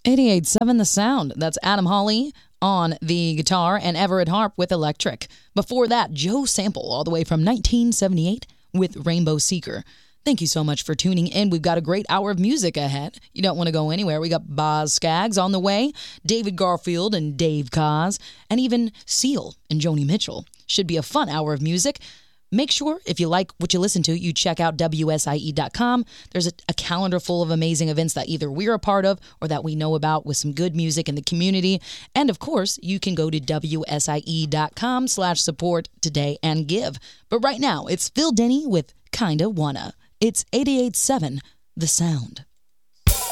88.7 The Sound. That's Adam Hawley on the guitar and Everett Harp with electric. Before that, Joe Sample all the way from 1978 with Rainbow Seeker. Thank you so much for tuning in. We've got a great hour of music ahead. You don't want to go anywhere. We got Boz Scaggs on the way, David Garfield and Dave Koz, and even Seal and Joni Mitchell. Should be a fun hour of music. Make sure, if you like what you listen to, you check out WSIE.com. There's a calendar full of amazing events that either we're a part of or that we know about with some good music in the community. And, of course, you can go to WSIE.com/support today and give. But right now, it's Phil Denny with Kinda Wanna. It's 88.7 The Sound.